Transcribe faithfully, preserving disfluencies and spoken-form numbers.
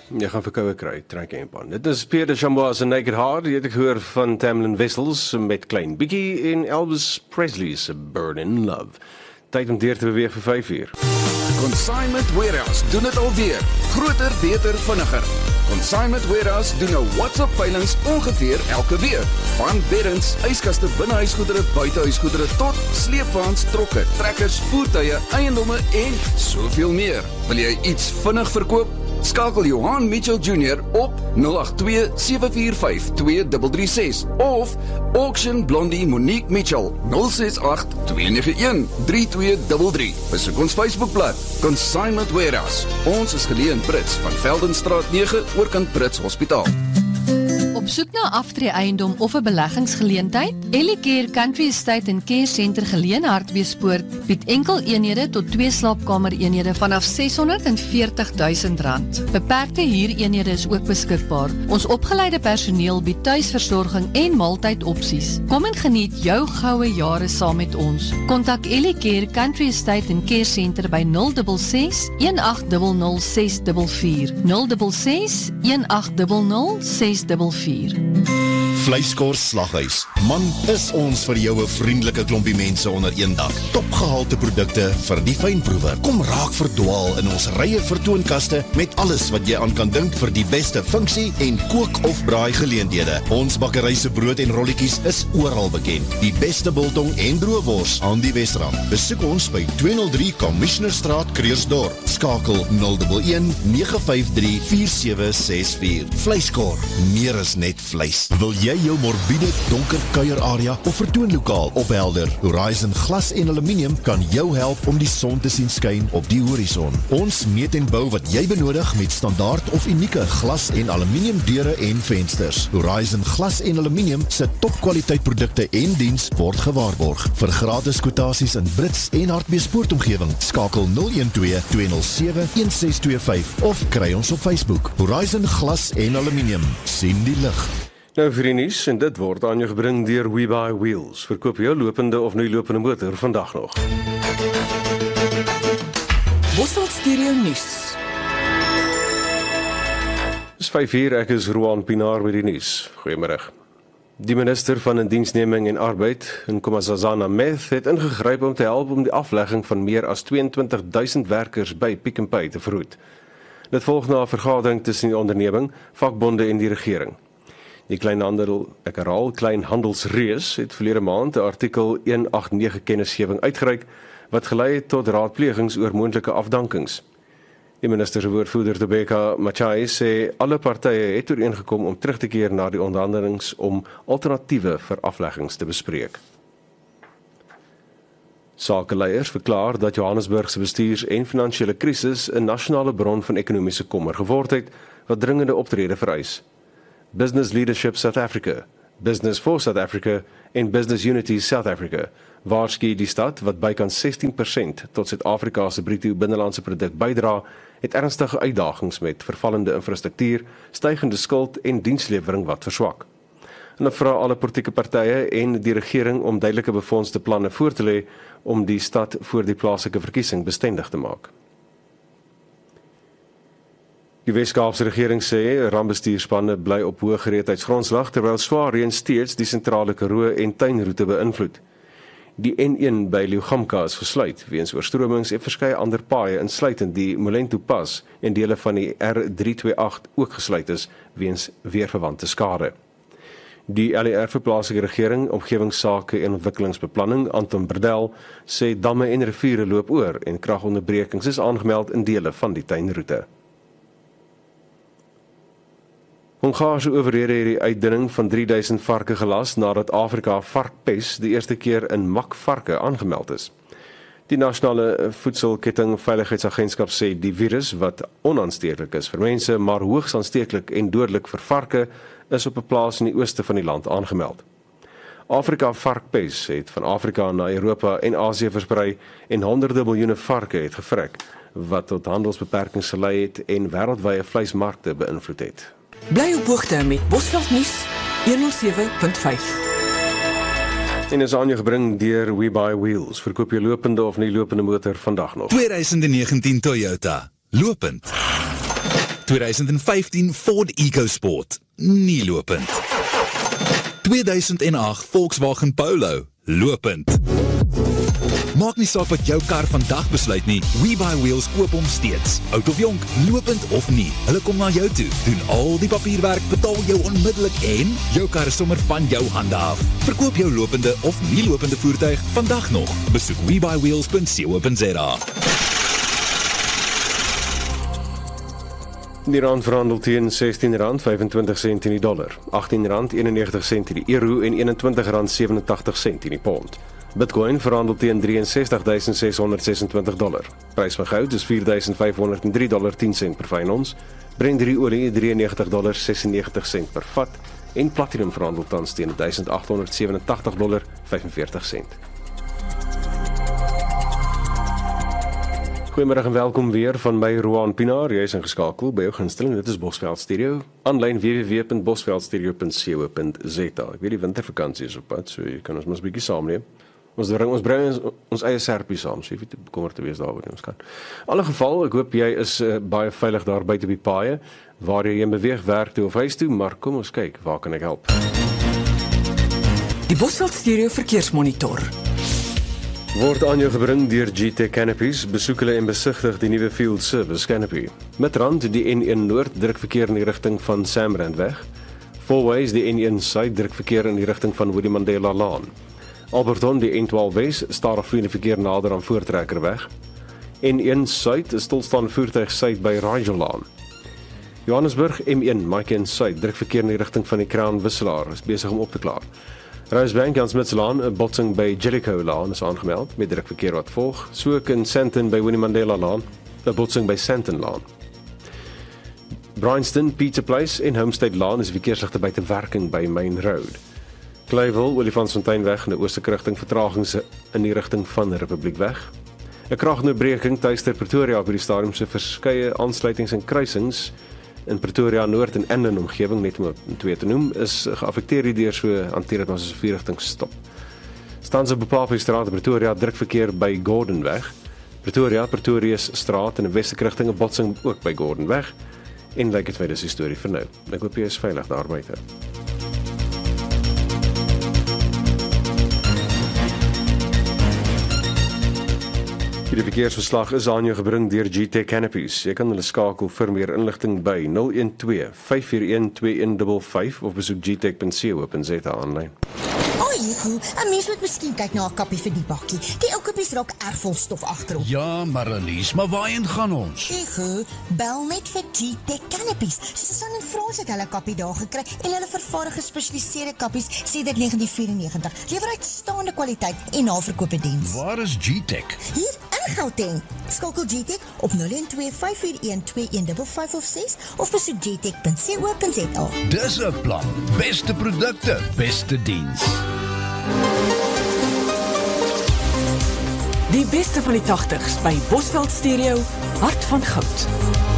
Jy gaan verkoue kry, trek jy 'n pan. Dit is Pierre de Chambois en Naked Heart. Jy het ek gehoor van Tamlin Wessels met Klein Biggie en Elvis Presley's Burnin' Love. Tyd om deur te beweeg vir vyf uur. Consignment Warehouse doen dit alweer. Groter, beter, vinniger. Consignment Warehouse doen nou WhatsApp veilings ongeveer elke week. Van beddens, yskaste, binnehuisgoedere, buitehuisgoedere tot sleepwaens, trokke, trekkers, voertuie, eiendomme en soveel meer. Wil jy iets vinnig verkoop? Skakel Johan Mitchell Junior op nul agt twee sewe vier vyf twee drie drie ses of Auction Blondie Monique Mitchell nul ses agt twee nege een drie twee drie drie. Besoek ons Facebookblad Consignment Warehouse. Ons is geleë in Brits van Veldenstraat nege oorkant Brits Hospitaal. Op soek na aftree eiendom of 'n beleggingsgeleentheid? Ellicare Country Estate en Care Center geleë in Hartbeespoort bied enkel eenhede tot twee slaapkamer eenhede vanaf seshonderd en veertig duisend rand. Beperkte huureenhede is ook beskikbaar. Ons opgeleide personeel bied tuisversorging en maaltydopsies. Kom en geniet jou goue jare saam met ons. Kontak Ellicare Country Estate en Care Center by nul ses ses een agt nul nul ses vier vier, nul ses ses een agt nul nul ses vier vier. Vleiskors Slaghuis. Man, is ons vir jou 'n vriendelike klompie mense onder een dak. Topgehalte produkte vir die fynproewer. Kom raak verdwaal in ons rye vertoonkaste met alles wat jy aan kan dink vir die beste funksie en kook of braai geleenthede. Ons bakkery se brood en rolletjies is oral bekend. Die beste biltong en droewors aan die Wesrand. Besoek ons by tweehonderd drie Commissionerstraat, Krugersdorp. Skakel nul een een nege vyf drie vier sewe ses vier. Vleiskor, meer as net vleis. Wil jy jou morbiede donker kuierarea of vertoonlokaal ophelder? Horizon Glas en Aluminium kan jou help om die son te sien skyn op die horison. Ons meet en bou wat jy benodig met standaard of unieke glas en aluminium deure en vensters. Horizon Glas en Aluminium se topkwaliteit produkte en diens word gewaarborg. Vir gratis kwotasies in Brits en Hartbeespoort omgewing, skakel nul een twee twee nul sewe een ses twee vyf of kry ons op Facebook. Horizon Glas en Aluminium, sien die lig. Nou vir die nuus, en dit word aan jou gebring deur We Buy Wheels. Verkoop jou lopende of nie lopende motor vandag nog. Bosveld Stereo Nuus. Dis vyf uur, ek is Roan Pinaar met die nuus. Goeiemôre. Die minister van Indiensneming en Arbeid, Nkomasazana Meth, het ingegryp om te help om die aflegging van meer as tweeëntwintig duisend werkers by Pick n Pay te verhoed. Dit volg na 'n vergadering tussen die onderneming, vakbonde en die regering. Die kleinhandel, ek herhaal, kleinhandelsreus het verlede maand 'n artikel honderd agt nege kennisgewing uitgereik wat gelei het tot raadplegings oor moontlike afdankings. Die minister se woordvoerder Tobeka Machai sê alle partye het ooreengekom om terug te keer na die onderhandelings om alternatiewe vir afleggings te bespreek. Sakeleiers verklaar dat Johannesburg se bestuurs- en finansiële krisis 'n nasionale bron van ekonomiese kommer geword het wat dringende optrede vereis. Business Leadership South Africa, Business for South Africa en Business Unity South Africa waarsku die stad wat bykans sestien persent tot Suid-Afrika se bruto binnelandse produk bydra, het ernstige uitdagings met vervallende infrastruktuur, stygende skuld en dienslewering wat verswak. En hulle vra alle politieke partye en die regering om duidelike befondste planne voor te lê om die stad voor die plaaslike verkiesing bestendig te maak. Die Wes-Kaapse regering sê rampbestuurspanne bly op hoë gereedheidsgrondslag terwyl swaar reën steeds die sentrale Karoo en tuinroete beïnvloed. Die N een by Leeugamka is gesluit weens oorstromings en verskeie ander paaie insluitend die Molento Pas en dele van die R drie twee agt ook gesluit is weens weerverwante skade. Die L E R vir plaaslike regering, omgewingsake en ontwikkelingsbeplanning, Anton Berdel, sê damme en riviere loop oor en kragonderbrekings is aangemeld in dele van die tuinroete. Hongaarse owerhede het die uitdinning van drie duisend varke gelas nadat Afrika varkpes die eerste keer in makvarke aangemeld is. Die Nasionale Voedselketting Veiligheidsagentskap sê die virus wat onaansteeklik is vir mense, maar hoogs aansteeklik en dodelik vir varke, is op 'n plaas in die ooste van die land aangemeld. Afrika varkpes het van Afrika na Europa en Asië versprei en honderde miljoene varke het gevrek, wat tot handelsbeperkings gelei het en wêreldwye vleismarkte beïnvloed het. Bly op hoogte met Bosveld Nuus honderd sewe punt vyf. En is aan jou gebring deur We Buy Wheels. Verkoop jy lopende of nie lopende motor vandag nog. tweeduisend negentien Toyota. Lopend. twintig vyftien Ford EcoSport, nie lopend. tweeduisend agt Volkswagen Polo, lopend. Maak nie saak wat jou kar vandag besluit nie, WeBuyWheels koop hom steeds. Oud of jonk, lopend of nie, hulle kom na jou toe, doen al die papierwerk, betaal jou onmiddellik en jou kar is sommer van jou hande af. Verkoop jou lopende of nie lopende voertuig vandag nog. Besoek we buy wheels dot co dot za. Die rand verhandel teen sestien rand vyfentwintig sent in die dollar, agttien rand eenennegentig sent in die euro en eenentwintig rand sewenentagtig sent in die pond. Bitcoin verhandel teen ses drie ses duisend ses honderd sesentwintig dollar. Prys van goud is vier duisend vyf honderd drie dollar tien sent per fyn ons. Brent olie drieënnegentig dollar sesennegentig sent per vat en platinum verhandel tans teen duisend agt honderd sewenentagtig dollar vyfenveertig sent. Goeiemiddag en welkom weer van my Roan Pinaar. Jy is ingeskakel by jou gunsteling. Dit is Bosveld Stereo. Aanlyn w w w punt bosveld stereo punt co punt za. Ek weet die wintervakansie is op pad, so jy kan ons mos 'n bietjie saamneem. Ons bring ons bring ons, ons eie serpie saam, so jy weet bekommerd te wees daaroor nie ons kan. In alle geval, ek hoop jy is uh, baie veilig daar buite op die paaie waar jy in beweeg werk toe of huis toe, maar kom ons kyk, waar kan ek help? Die Bosveld Stereo verkeersmonitor Word aan jou gebring deur G T E C Canopies, besoek hulle en besigtig die nuwe Field Service Canopy. Met rand die N een Noord druk verkeer in die rigting van Samrandweg. Fourways die N een Suid druk verkeer in die rigting van Willem Mandela Laan. Alberton die N twaalf Wes stadig vloeiende verkeer nader aan Voortrekkerweg. N een Suid stilstaande voertuig suid by Rigellaan. Johannesburg M een Mike en Suid druk verkeer in die rigting van die Kraan Wisselaar is besig om op te klaar. Rosebank Jan Smitslaan 'n botsing by Jellicoe Laan is aangemeld met druk verkeer wat volg. So ook in Sandton by Winnie Mandela Laan 'n botsing by Sandton Laan. Bryanston Pizza Place en Homestead Laan is verkeersligte buite werking by Main Road. Clayville, Olifantsfonteinweg in die oostelike rigting vertragings in die rigting van Republiekweg. 'n Kragonderbreking tuister Pretoria op die stadium se verskeie aansluitings en kruisings in Pretoria Noord en Enden omgewing, net om twee te noem, is geaffekteer deur so hanteer dit as 'n vierrigting stop. Stanse Bepaapie Straat in Pretoria druk verkeer by Gordonweg. Pretoria Pretorius Straat in 'n westelike rigting 'n botsing ook by Gordonweg. En lyk dit vir dis die storie vir nou. Ek hoop jy is veilig daar buite. Die verkeersverslag is aan jou gebring deur G T E C Canopies. Jy kan hulle skakel vir meer inligting by nul een twee vyf vier een twee een vyf vyf of besoek g t e c punt co punt za aanlyn. Oi, 'n mens moet miskien kyk na 'n kappie vir die bakkie. Die ou kappies raak erg vol stof agterop. Ja, Marlies, maar waarheen gaan ons? Ego, bel net vir G T E C Canopies. Susan en Frans het hulle kappie daar gekry en hulle vervaardig gespesialiseerde kappies sedert negentien vyf-en-negentig. Lewer uitstaande kwaliteit en naverkope diens. Waar is G T E C? Hier in Gauteng. Skakel G T E C op nul een twee vyf vier een twee een vyf vyf of ses of besoek g t e c punt co punt za. Dis 'n plan. Beste produkte, beste diens. Die beste van die tagtigs by Bosveld Stereo, Hart van Goud.